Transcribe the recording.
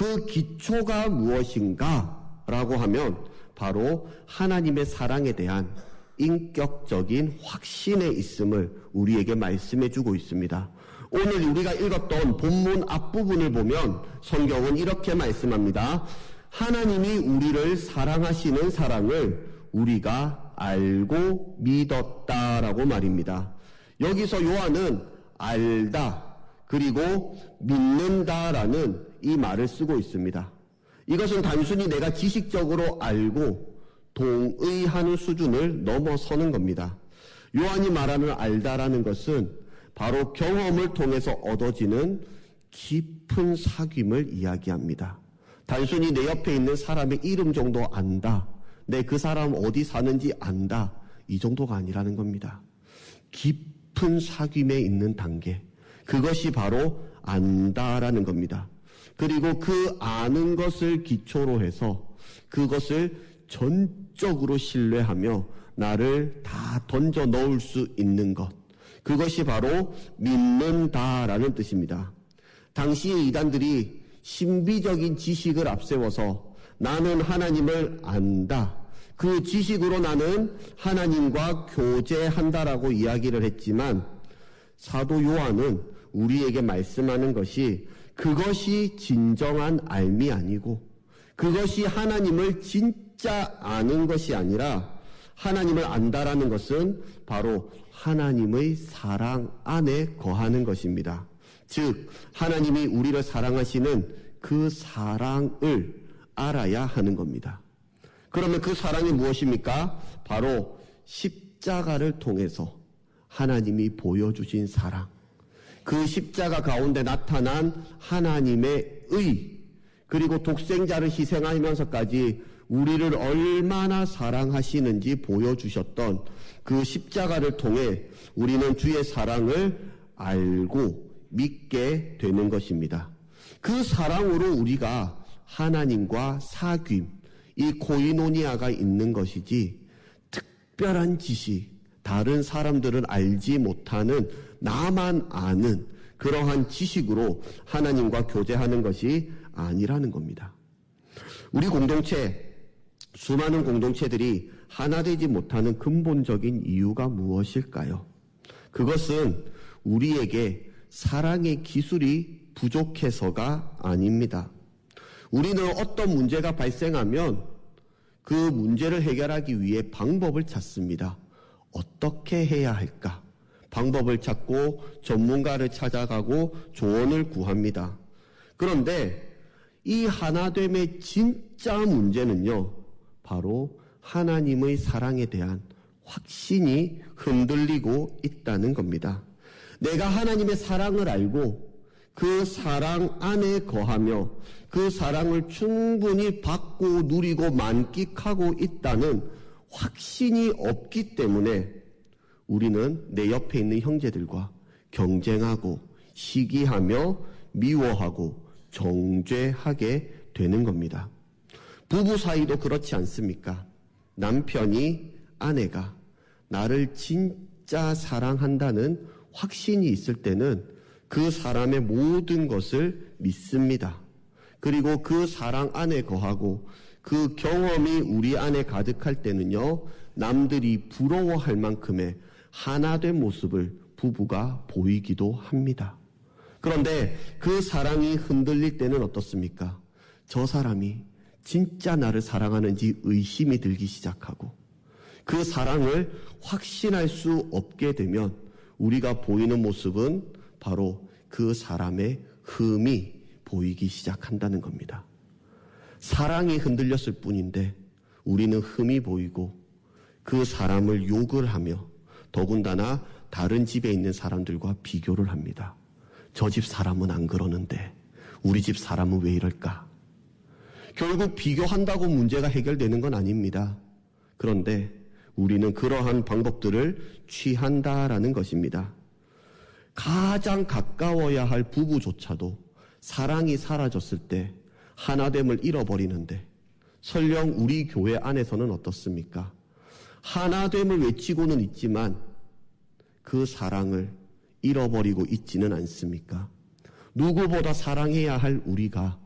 그 기초가 무엇인가 라고 하면 바로 하나님의 사랑에 대한 인격적인 확신에 있음을 우리에게 말씀해 주고 있습니다. 오늘 우리가 읽었던 본문 앞부분을 보면 성경은 이렇게 말씀합니다. 하나님이 우리를 사랑하시는 사랑을 우리가 알고 믿었다라고 말입니다. 여기서 요한은 알다 그리고 믿는다라는 이 말을 쓰고 있습니다. 이것은 단순히 내가 지식적으로 알고 동의하는 수준을 넘어서는 겁니다. 요한이 말하는 알다라는 것은 바로 경험을 통해서 얻어지는 깊은 사귐을 이야기합니다. 단순히 내 옆에 있는 사람의 이름 정도 안다, 내 그 사람 어디 사는지 안다, 이 정도가 아니라는 겁니다. 깊은 사귐에 있는 단계, 그것이 바로 안다라는 겁니다. 그리고 그 아는 것을 기초로 해서 그것을 전적으로 신뢰하며 나를 다 던져 넣을 수 있는 것, 그것이 바로 믿는다라는 뜻입니다. 당시의 이단들이 신비적인 지식을 앞세워서 나는 하나님을 안다, 그 지식으로 나는 하나님과 교제한다라고 이야기를 했지만 사도 요한은 우리에게 말씀하는 것이 그것이 진정한 알미 아니고 그것이 하나님을 진짜 아는 것이 아니라 하나님을 안다라는 것은 바로 하나님의 사랑 안에 거하는 것입니다. 즉 하나님이 우리를 사랑하시는 그 사랑을 알아야 하는 겁니다. 그러면 그 사랑이 무엇입니까? 바로 십자가를 통해서 하나님이 보여주신 사랑, 그 십자가 가운데 나타난 하나님의 의, 그리고 독생자를 희생하면서까지 우리를 얼마나 사랑하시는지 보여주셨던 그 십자가를 통해 우리는 주의 사랑을 알고 믿게 되는 것입니다. 그 사랑으로 우리가 하나님과 사귐, 이 코이노니아가 있는 것이지 특별한 지식, 다른 사람들은 알지 못하는 나만 아는 그러한 지식으로 하나님과 교제하는 것이 아니라는 겁니다. 우리 공동체, 수많은 공동체들이 하나 되지 못하는 근본적인 이유가 무엇일까요? 그것은 우리에게 사랑의 기술이 부족해서가 아닙니다. 우리는 어떤 문제가 발생하면 그 문제를 해결하기 위해 방법을 찾습니다. 어떻게 해야 할까? 방법을 찾고 전문가를 찾아가고 조언을 구합니다. 그런데 이 하나됨의 진짜 문제는요, 바로 하나님의 사랑에 대한 확신이 흔들리고 있다는 겁니다. 내가 하나님의 사랑을 알고 그 사랑 안에 거하며 그 사랑을 충분히 받고 누리고 만끽하고 있다는 확신이 없기 때문에 우리는 내 옆에 있는 형제들과 경쟁하고 시기하며 미워하고 정죄하게 되는 겁니다. 부부 사이도 그렇지 않습니까? 남편이, 아내가 나를 진짜 사랑한다는 확신이 있을 때는 그 사람의 모든 것을 믿습니다. 그리고 그 사랑 안에 거하고 그 경험이 우리 안에 가득할 때는요, 남들이 부러워할 만큼의 하나된 모습을 부부가 보이기도 합니다. 그런데 그 사랑이 흔들릴 때는 어떻습니까? 저 사람이 진짜 나를 사랑하는지 의심이 들기 시작하고 그 사랑을 확신할 수 없게 되면 우리가 보이는 모습은 바로 그 사람의 흠이 보이기 시작한다는 겁니다. 사랑이 흔들렸을 뿐인데 우리는 흠이 보이고 그 사람을 욕을 하며 더군다나 다른 집에 있는 사람들과 비교를 합니다. 저 집 사람은 안 그러는데 우리 집 사람은 왜 이럴까? 결국 비교한다고 문제가 해결되는 건 아닙니다. 그런데 우리는 그러한 방법들을 취한다라는 것입니다. 가장 가까워야 할 부부조차도 사랑이 사라졌을 때 하나됨을 잃어버리는데 설령 우리 교회 안에서는 어떻습니까? 하나됨을 외치고는 있지만 그 사랑을 잃어버리고 있지는 않습니까? 누구보다 사랑해야 할 우리가